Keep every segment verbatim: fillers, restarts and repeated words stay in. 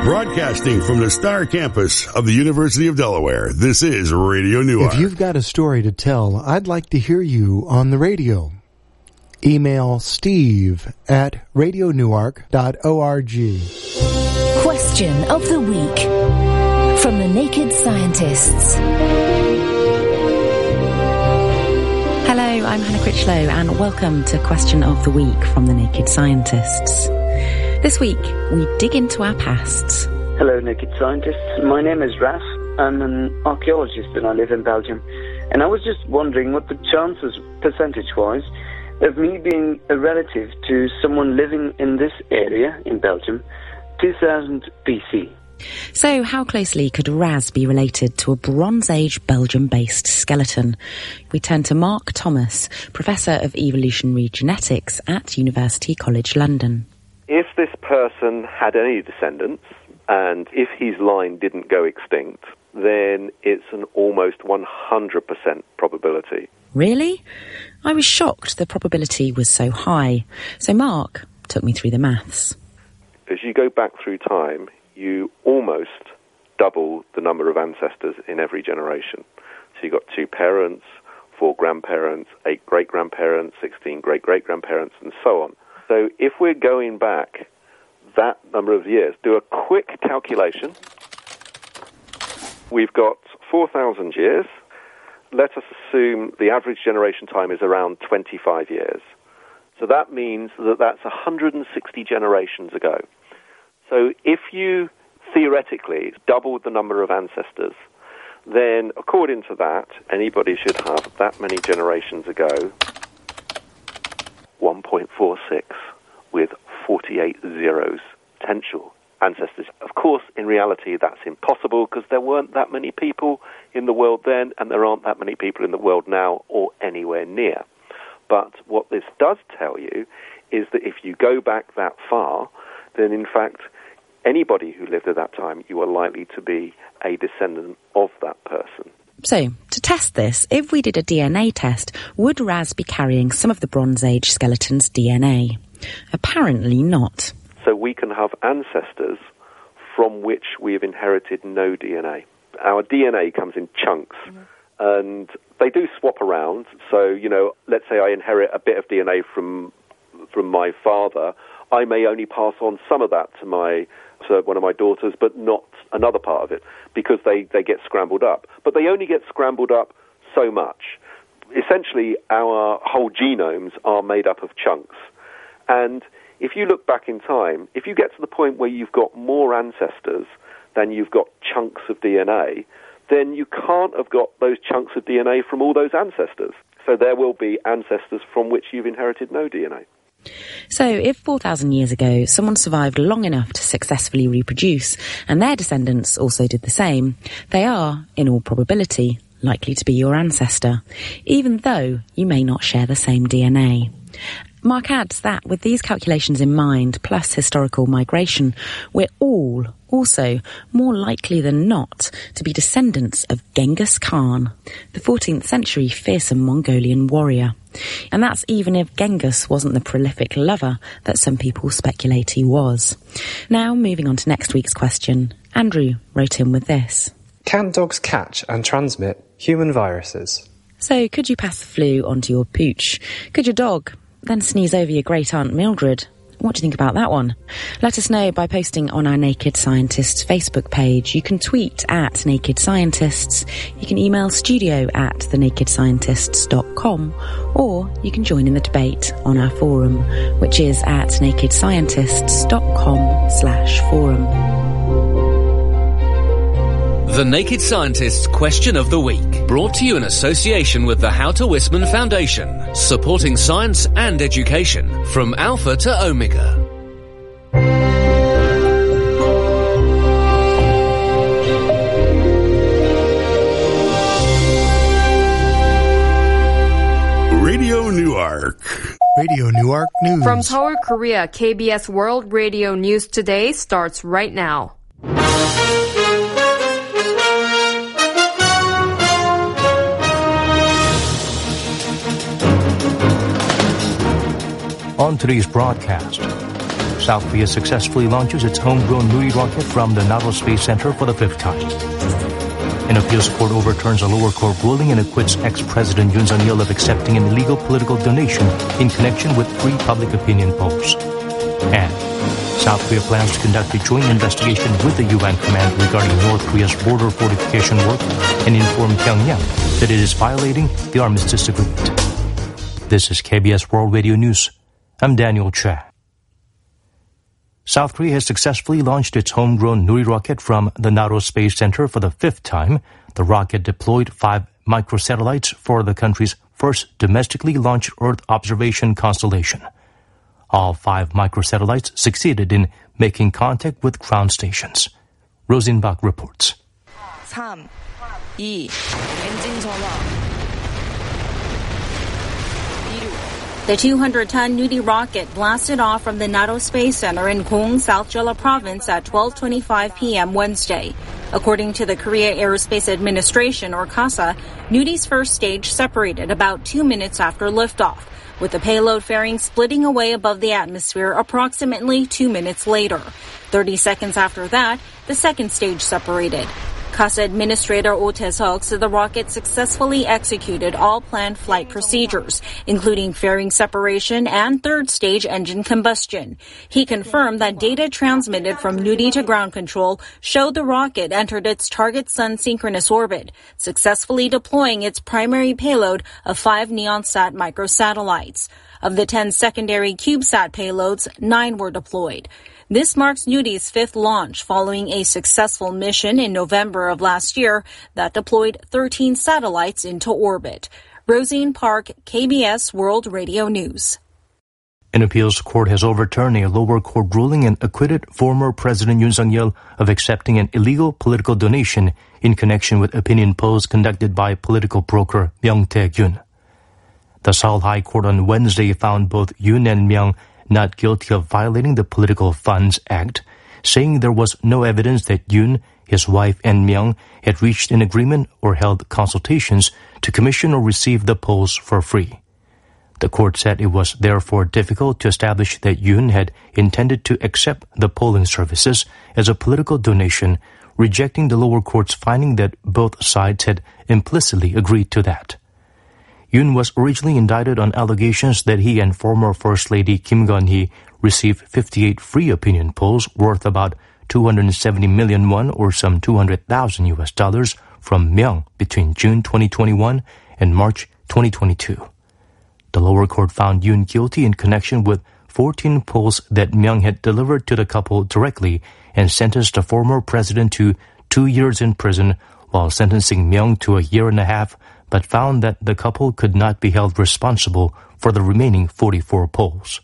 Broadcasting from the Star Campus of the University of Delaware, this is Radio Newark. If you've got a story to tell, I'd like to hear you on the radio. Email steve at radio newark dot org. Question of the week from the Naked Scientists. Hello, I'm Hannah Critchlow, and welcome to Question of the Week from the Naked Scientists. This week, we dig into our pasts. Hello, Naked Scientists. My name is Raf. I'm an archaeologist and I live in Belgium. And I was just wondering what the chances, percentage-wise, of me being a relative to someone living in this area in Belgium, two thousand B C. So, how closely could Raz be related to a Bronze Age Belgium-based skeleton? We turn to Mark Thomas, Professor of Evolutionary Genetics at University College London. If this person had any descendants, and if his line didn't go extinct, then it's an almost one hundred percent probability. Really? I was shocked the probability was so high. So Mark took me through the maths. As you go back through time, you almost double the number of ancestors in every generation. So you've got two parents, four grandparents, eight great-grandparents, sixteen great-great-grandparents, and so on. So if we're going back that number of years, do a quick calculation. We've got four thousand years. Let us assume the average generation time is around twenty-five years. So that means that that's one hundred sixty generations ago. So if you theoretically doubled the number of ancestors, then according to that, anybody should have that many generations ago, one point four six with forty-eight zeros, potential ancestors. Of course, in reality, that's impossible because there weren't that many people in the world then, and there aren't that many people in the world now or anywhere near. But what this does tell you is that if you go back that far, then in fact, anybody who lived at that time, you are likely to be a descendant of that person. So, to test this, if we did a D N A test, would Raz be carrying some of the Bronze Age skeleton's D N A? Apparently not. So we can have ancestors from which we have inherited no D N A. Our D N A comes in chunks, mm-hmm. and they do swap around. So, you know, let's say I inherit a bit of D N A from from my father. I may only pass on some of that to my to one of my daughters, but not another part of it, because they, they get scrambled up. But they only get scrambled up so much. Essentially, our whole genomes are made up of chunks. And if you look back in time, if you get to the point where you've got more ancestors than you've got chunks of D N A, then you can't have got those chunks of D N A from all those ancestors. So there will be ancestors from which you've inherited no D N A. So if four thousand years ago someone survived long enough to successfully reproduce, and their descendants also did the same, they are, in all probability, likely to be your ancestor, even though you may not share the same D N A. Mark adds that with these calculations in mind, plus historical migration, we're all also more likely than not to be descendants of Genghis Khan, the fourteenth century fearsome Mongolian warrior. And that's even if Genghis wasn't the prolific lover that some people speculate he was. Now, moving on to next week's question, Andrew wrote in with this. Can dogs catch and transmit human viruses? So, could you pass the flu onto your pooch? Could your dog then sneeze over your great-aunt Mildred? What do you think about that one? Let us know by posting on our Naked Scientists Facebook page. You can tweet at Naked Scientists, you can email studio at the naked scientists dot com, or you can join in the debate on our forum, which is at naked scientists dot com slash forum. The Naked Scientists Question of the Week, brought to you in association with the Houter Wisman Foundation, supporting science and education from Alpha to Omega. Radio Newark. Radio Newark News. From Seoul, Korea, K B S World Radio News Today starts right now. On today's broadcast, South Korea successfully launches its homegrown Nuri rocket from the NATO Space Center for the fifth time. An appeals court overturns a lower court ruling and acquits ex-President Yoon Suk-yeol of accepting an illegal political donation in connection with free public opinion polls. And South Korea plans to conduct a joint investigation with the U N command regarding North Korea's border fortification work and inform Pyongyang that it is violating the armistice agreement. This is K B S World Radio News. I'm Daniel Cha. South Korea has successfully launched its homegrown Nuri rocket from the NATO Space Center for the fifth time. The rocket deployed five microsatellites for the country's first domestically launched Earth observation constellation. All five microsatellites succeeded in making contact with ground stations. Rosenbach reports. 삼, 이, 엔진 전환. The two hundred ton Nuri rocket blasted off from the NATO Space Center in Gong, South Jeolla Province at twelve twenty-five p.m. Wednesday. According to the Korea Aerospace Administration, or KASA, Nuri's first stage separated about two minutes after liftoff, with the payload fairing splitting away above the atmosphere approximately two minutes later. thirty seconds after that, the second stage separated. KASA Administrator Oh Tae-seok said the rocket successfully executed all planned flight procedures, including fairing separation and third-stage engine combustion. He confirmed that data transmitted from Nuri to ground control showed the rocket entered its target sun synchronous orbit, successfully deploying its primary payload of five NeonSat microsatellites. Of the ten secondary CubeSat payloads, nine were deployed. This marks Nuri's fifth launch following a successful mission in November of last year that deployed thirteen satellites into orbit. Rosine Park, K B S World Radio News. An appeals court has overturned a lower court ruling and acquitted former President Yoon Suk-yeol of accepting an illegal political donation in connection with opinion polls conducted by political broker Myung Tae-gyun. The Seoul High Court on Wednesday found both Yoon and Myung not guilty of violating the Political Funds Act, saying there was no evidence that Yoon, his wife, and Myung had reached an agreement or held consultations to commission or receive the polls for free. The court said it was therefore difficult to establish that Yoon had intended to accept the polling services as a political donation, rejecting the lower court's finding that both sides had implicitly agreed to that. Yoon was originally indicted on allegations that he and former First Lady Kim Gun-hee received fifty-eight free opinion polls worth about two hundred seventy million won or some two hundred thousand U S dollars from Myung between June twenty twenty-one and March twenty twenty-two. The lower court found Yoon guilty in connection with fourteen polls that Myung had delivered to the couple directly and sentenced the former president to two years in prison while sentencing Myung to a year and a half, but found that the couple could not be held responsible for the remaining forty-four polls.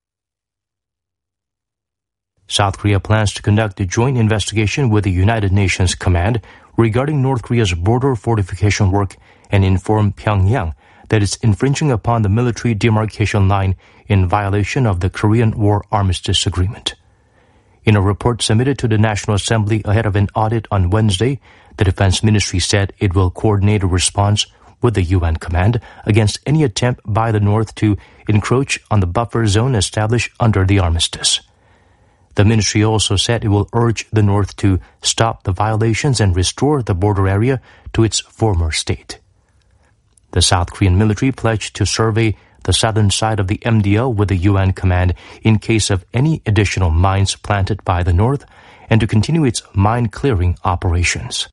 South Korea plans to conduct a joint investigation with the United Nations Command regarding North Korea's border fortification work and inform Pyongyang that it's infringing upon the military demarcation line in violation of the Korean War Armistice Agreement. In a report submitted to the National Assembly ahead of an audit on Wednesday, the Defense Ministry said it will coordinate a response with the U N command against any attempt by the North to encroach on the buffer zone established under the armistice. The ministry also said it will urge the North to stop the violations and restore the border area to its former state. The South Korean military pledged to survey the southern side of the M D L with the U N command in case of any additional mines planted by the North and to continue its mine-clearing operations.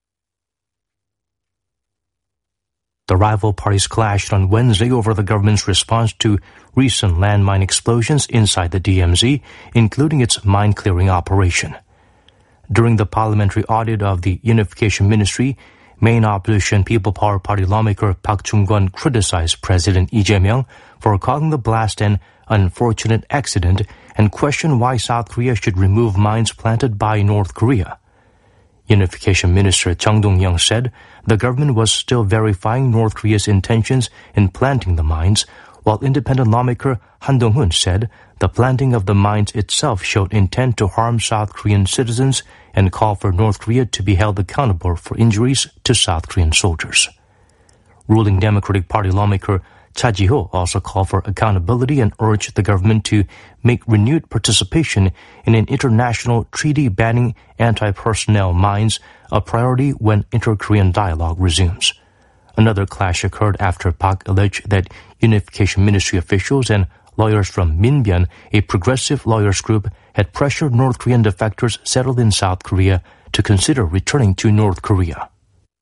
The rival parties clashed on Wednesday over the government's response to recent landmine explosions inside the D M Z, including its mine-clearing operation. During the parliamentary audit of the Unification Ministry, main opposition People Power Party lawmaker Park Chung-kwon criticized President Lee Jae-myung for calling the blast an unfortunate accident and questioned why South Korea should remove mines planted by North Korea. Unification Minister Chung Dong-young said the government was still verifying North Korea's intentions in planting the mines, while independent lawmaker Han Dong-hoon said the planting of the mines itself showed intent to harm South Korean citizens and called for North Korea to be held accountable for injuries to South Korean soldiers. Ruling Democratic Party lawmaker Cha Ji-ho also called for accountability and urged the government to make renewed participation in an international treaty banning anti-personnel mines a priority when inter-Korean dialogue resumes. Another clash occurred after Park alleged that Unification Ministry officials and lawyers from Minbyeon, a progressive lawyers group, had pressured North Korean defectors settled in South Korea to consider returning to North Korea.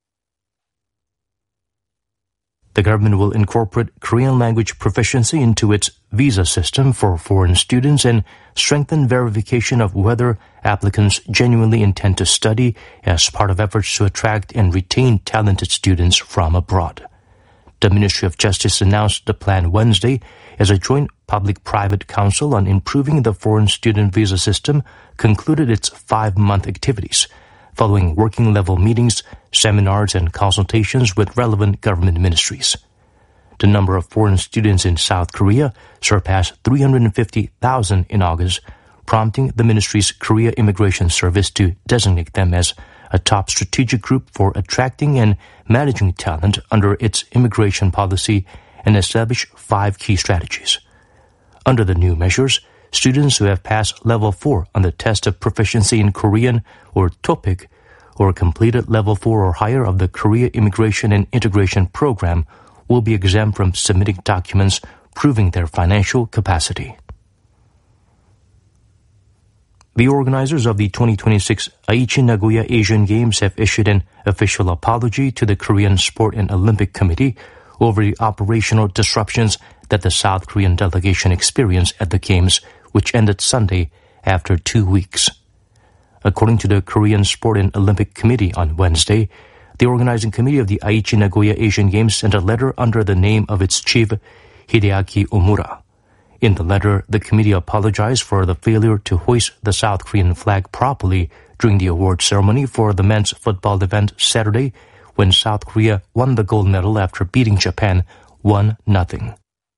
The government will incorporate Korean language proficiency into its visa system for foreign students and strengthen verification of whether applicants genuinely intend to study as part of efforts to attract and retain talented students from abroad. The Ministry of Justice announced the plan Wednesday as a joint public-private council on improving the foreign student visa system concluded its five-month activities, following working-level meetings, seminars, and consultations with relevant government ministries. The number of foreign students in South Korea surpassed three hundred fifty thousand in August, prompting the ministry's Korea Immigration Service to designate them as a top strategic group for attracting and managing talent under its immigration policy and establish five key strategies. Under the new measures, students who have passed level four on the test of proficiency in Korean or TOPIK or completed level four or higher of the Korea Immigration and Integration Program will be exempt from submitting documents proving their financial capacity. The organizers of the twenty twenty-six Aichi Nagoya Asian Games have issued an official apology to the Korean Sport and Olympic Committee over the operational disruptions that the South Korean delegation experienced at the Games, which ended Sunday after two weeks. According to the Korean Sport and Olympic Committee on Wednesday, the organizing committee of the Aichi Nagoya Asian Games sent a letter under the name of its chief, Hideaki Omura. In the letter, the committee apologized for the failure to hoist the South Korean flag properly during the award ceremony for the men's football event Saturday, when South Korea won the gold medal after beating Japan one nothing.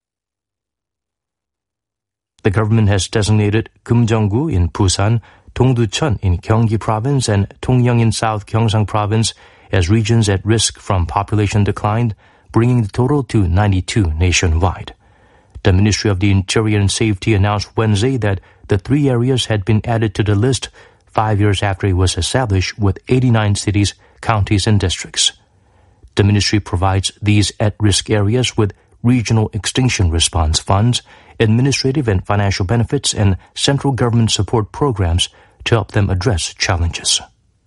The government has designated Kumjeonggu in Busan, Dongducheon in Gyeonggi Province, and Dongyang in South Gyeongsang Province as regions at risk from population decline, bringing the total to ninety-two nationwide. The Ministry of the Interior and Safety announced Wednesday that the three areas had been added to the list five years after it was established, with eighty-nine cities, counties, and districts. The ministry provides these at-risk areas with regional extinction response funds, administrative and financial benefits, and central government support programs to help them address challenges.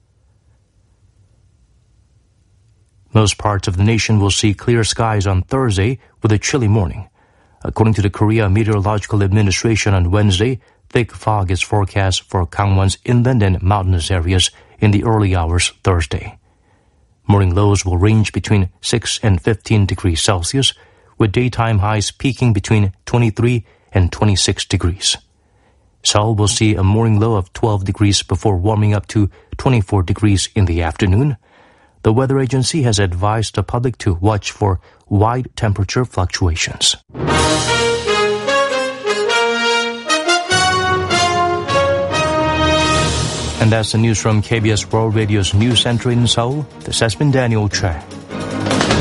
Most parts of the nation will see clear skies on Thursday with a chilly morning. According to the Korea Meteorological Administration on Wednesday, thick fog is forecast for Gangwon's inland and mountainous areas in the early hours Thursday. Morning lows will range between six and fifteen degrees Celsius, with daytime highs peaking between twenty-three and twenty-six degrees. Seoul will see a morning low of twelve degrees before warming up to twenty-four degrees in the afternoon. The weather agency has advised the public to watch for wide temperature fluctuations. And that's the news from K B S World Radio's News Center in Seoul. This has been Daniel Choi.